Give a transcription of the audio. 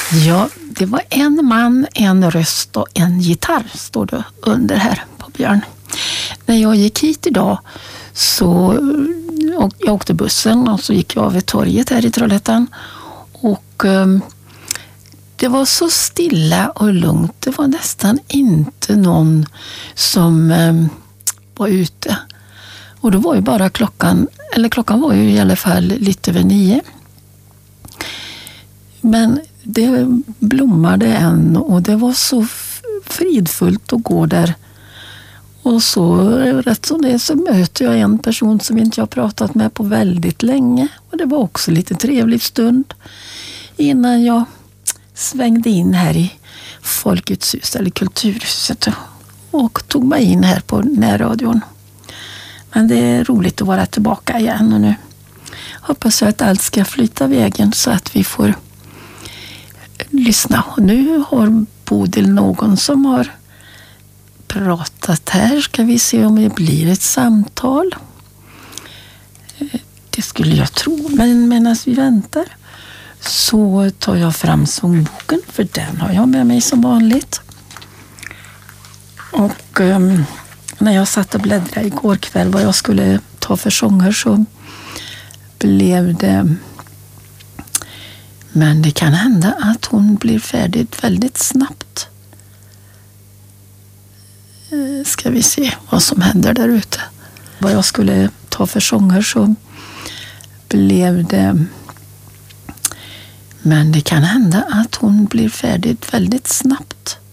Ja, det var en man, en röst och en gitarr, står det under här på Björn. När jag gick hit idag så jag åkte bussen och så gick jag av vid torget här i Trollhättan. Och det var så stilla och lugnt. Det var nästan inte någon som var ute. Och då var ju bara klockan var ju i alla fall lite över 9. Men det blommade än och det var så fridfullt att gå där. Och så rätt som det så möter jag en person som inte jag pratat med på väldigt länge. Och det var också lite trevlig stund innan jag svängde in här i Folkets hus eller Kulturhuset och tog mig in här på närradion. Men det är roligt att vara tillbaka igen och nu hoppas jag att allt ska flyta vägen så att vi får lyssna. Och nu har Bodil någon som har pratat här. Ska vi se om det blir ett samtal. Det skulle jag tro. Men medan vi väntar så tar jag fram sångboken. För den har jag med mig som vanligt. Och när jag satt och bläddrade igår kväll vad jag skulle ta för sånger så blev det... Men det kan hända att hon blir färdig väldigt snabbt. Ska vi se vad som händer där ute. Vad jag skulle ta för sånger så blev det... Men det kan hända att hon blir färdig väldigt snabbt.